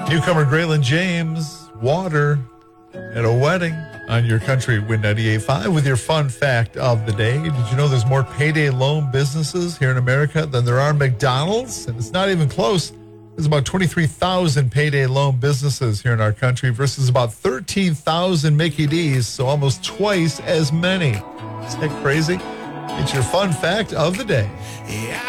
Newcomer Graylin James, water at a wedding on your country Win 98.5 with your fun fact of the day. Did you know there's more payday loan businesses here in America than there are McDonald's? And it's not even close. There's about 23,000 payday loan businesses here in our country versus about 13,000 Mickey D's, so almost twice as many. Isn't that crazy? It's your fun fact of the day. Yeah.